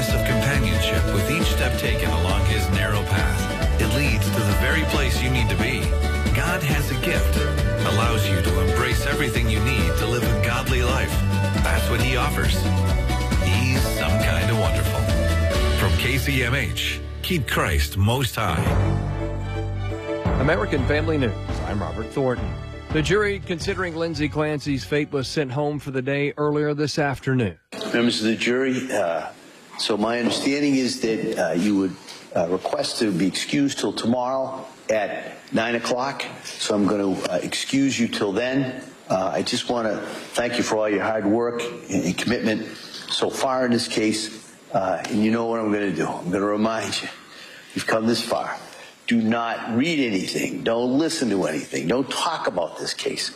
promise of companionship with each step taken along his narrow path. It leads to the very place you need to be. God has a gift, allows you to embrace everything you need to live a godly life. That's what he offers. He's some kind of wonderful. From KCMH, keep Christ most high. American Family News. I'm Robert Thornton. The jury considering Lindsay Clancy's fate was sent home for the day earlier this afternoon. Members of the jury, so my understanding is that you would request to be excused till tomorrow at 9 o'clock. So I'm going to excuse you till then. I just want to thank you for all your hard work and commitment so far in this case. And you know what I'm going to do. I'm going to remind you, you've come this far. Do not read anything. Don't listen to anything. Don't talk about this case.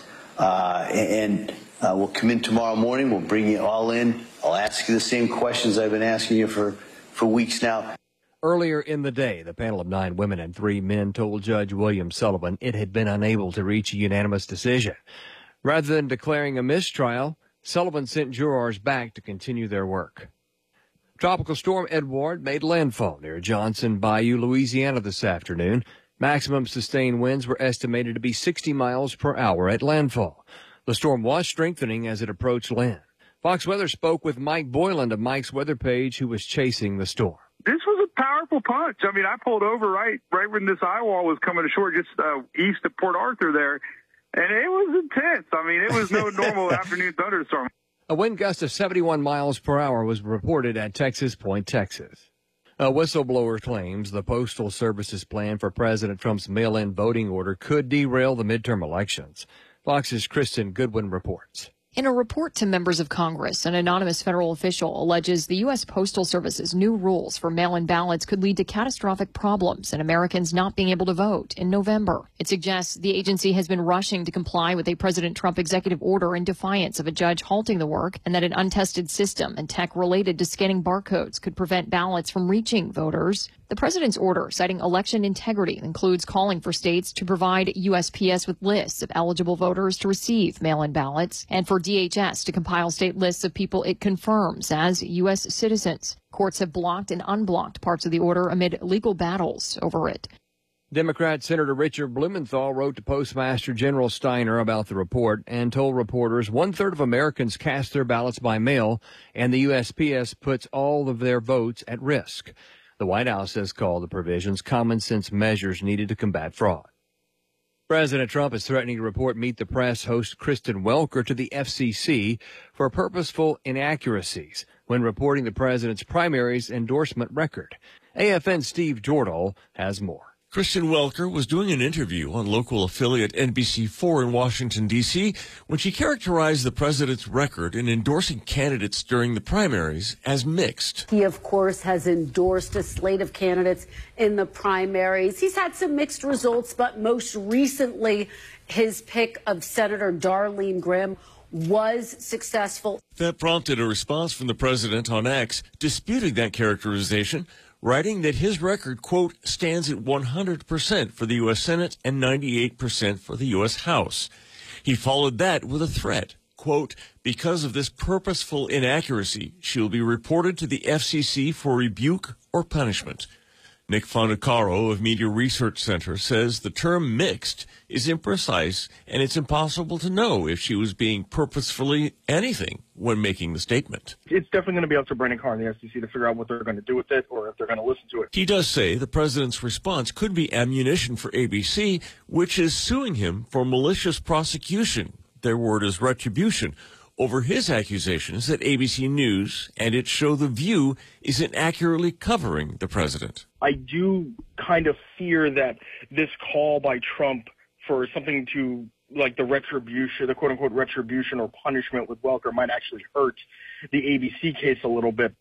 We'll come in tomorrow morning. We'll bring you all in. I'll ask you the same questions I've been asking you for weeks now. Earlier in the day, the panel of 9 women and 3 men told Judge William Sullivan it had been unable to reach a unanimous decision. Rather than declaring a mistrial, Sullivan sent jurors back to continue their work. Tropical storm Edward made landfall near Johnson Bayou, Louisiana this afternoon. Maximum sustained winds were estimated to be 60 miles per hour at landfall. The storm was strengthening as it approached land. Fox Weather spoke with Mike Boyland of Mike's Weather Page, who was chasing the storm. This was a powerful punch. I mean, I pulled over right when this eye wall was coming ashore, just east of Port Arthur there, and it was intense. I mean, it was no normal afternoon thunderstorm. A wind gust of 71 miles per hour was reported at Texas Point, Texas. A whistleblower claims the Postal Service's plan for President Trump's mail-in voting order could derail the midterm elections. Fox's Kristen Goodwin reports. In a report to members of Congress, an anonymous federal official alleges the U.S. Postal Service's new rules for mail-in ballots could lead to catastrophic problems and Americans not being able to vote in November. It suggests the agency has been rushing to comply with a President Trump executive order in defiance of a judge halting the work, and that an untested system and tech related to scanning barcodes could prevent ballots from reaching voters. The president's order, citing election integrity, includes calling for states to provide USPS with lists of eligible voters to receive mail-in ballots and for DHS to compile state lists of people it confirms as U.S. citizens. Courts have blocked and unblocked parts of the order amid legal battles over it. Democrat Senator Richard Blumenthal wrote to Postmaster General Steiner about the report and told reporters 1/3 of Americans cast their ballots by mail, and the USPS puts all of their votes at risk. The White House has called the provisions common sense measures needed to combat fraud. President Trump is threatening to report Meet the Press host Kristen Welker to the FCC for purposeful inaccuracies when reporting the president's primaries endorsement record. AFN's Steve Jordahl has more. Kristen Welker was doing an interview on local affiliate NBC4 in Washington, D.C., when she characterized the president's record in endorsing candidates during the primaries as mixed. He, of course, has endorsed a slate of candidates in the primaries. He's had some mixed results, but most recently, his pick of Senator Darlene Graham was successful. That prompted a response from the president on X disputing that characterization, writing that his record, quote, stands at 100% for the U.S. Senate and 98% for the U.S. House. He followed that with a threat, quote, because of this purposeful inaccuracy, she will be reported to the FCC for rebuke or punishment. Nick Fondacaro of Media Research Center says the term mixed is imprecise and it's impossible to know if she was being purposefully anything when making the statement. It's definitely going to be up to Brendan Carr and the FCC to figure out what they're going to do with it or if they're going to listen to it. He does say the president's response could be ammunition for ABC, which is suing him for malicious prosecution. Their word is retribution over his accusations that ABC News and its show The View isn't accurately covering the president. I do kind of fear that this call by Trump for something to like the retribution, the quote-unquote retribution or punishment with Welker might actually hurt the ABC case a little bit.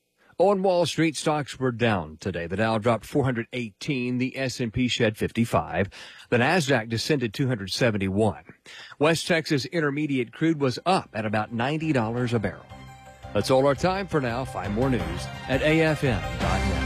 On Wall Street, stocks were down today. The Dow dropped 418. The S&P shed 55. The Nasdaq descended 271. West Texas Intermediate crude was up at about $90 a barrel. That's all our time for now. Find more news at afm.net.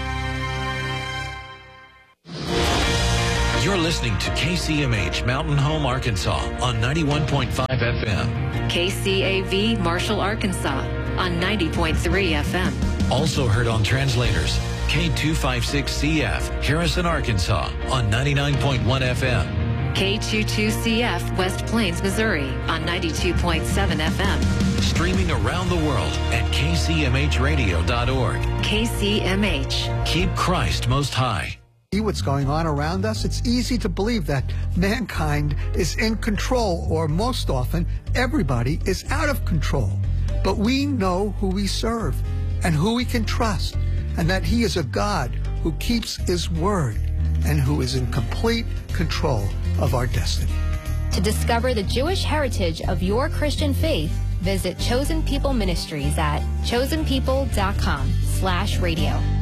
You're listening to KCMH Mountain Home, Arkansas on 91.5 FM. KCAV Marshall, Arkansas on 90.3 FM. Also heard on translators, K256CF, Harrison, Arkansas, on 99.1 FM. K22CF, West Plains, Missouri, on 92.7 FM. Streaming around the world at kcmhradio.org. KCMH. Keep Christ most high. See what's going on around us? It's easy to believe that mankind is in control, or most often, everybody is out of control. But we know who we serve and who we can trust, and that He is a God who keeps His word and who is in complete control of our destiny. To discover the Jewish heritage of your Christian faith, visit Chosen People Ministries at chosenpeople.com/radio.